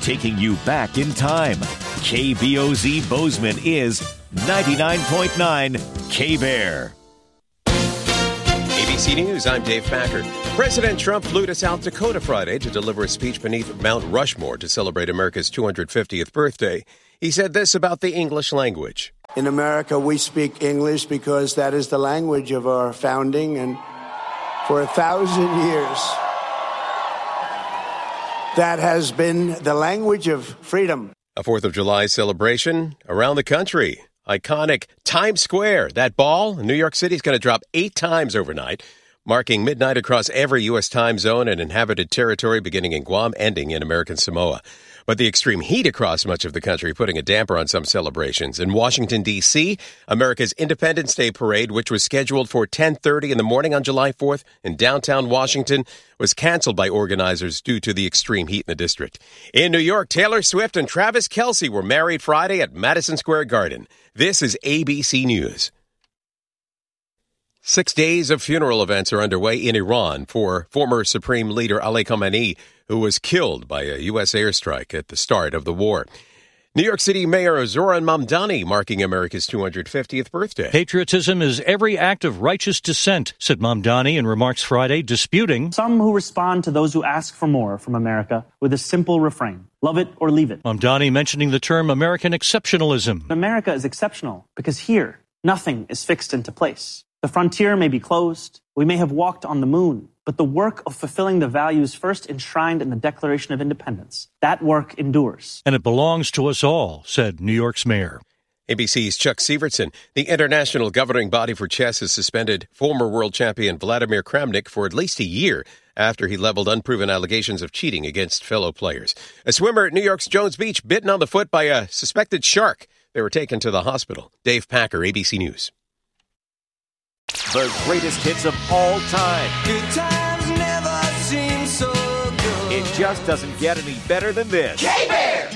taking you back in time. KBOZ Bozeman is 99.9 K-Bear. ABC News, I'm Dave Packer. President Trump flew to South Dakota Friday to deliver a speech beneath Mount Rushmore to celebrate America's 250th birthday. He said this about the English language. In America, we speak English because that is the language of our founding, and for 1,000 years, that has been the language of freedom. A 4th of July celebration around the country. Iconic Times Square. That ball in New York City is going to drop 8 times overnight, marking midnight across every U.S. time zone and inhabited territory, beginning in Guam, ending in American Samoa. But the extreme heat across much of the country putting a damper on some celebrations. In Washington, D.C., America's Independence Day parade, which was scheduled for 10:30 in the morning on July 4th in downtown Washington, was canceled by organizers due to the extreme heat in the district. In New York, Taylor Swift and Travis Kelce were married Friday at Madison Square Garden. This is ABC News. 6 days of funeral events are underway in Iran for former Supreme Leader Ali Khamenei, who was killed by a U.S. airstrike at the start of the war. New York City Mayor Zoran Mamdani marking America's 250th birthday. Patriotism is every act of righteous dissent, said Mamdani in remarks Friday, disputing some who respond to those who ask for more from America with a simple refrain: love it or leave it. Mamdani mentioning the term American exceptionalism. America is exceptional because here, nothing is fixed into place. The frontier may be closed, we may have walked on the moon, but the work of fulfilling the values first enshrined in the Declaration of Independence, that work endures. And it belongs to us all, said New York's mayor. ABC's Chuck Sievertson. The international governing body for chess has suspended former world champion Vladimir Kramnik for at least a year after he leveled unproven allegations of cheating against fellow players. A swimmer at New York's Jones Beach bitten on the foot by a suspected shark. They were taken to the hospital. Dave Packer, ABC News. The greatest hits of all time. Good times never seem so good. It just doesn't get any better than this. K-Bear!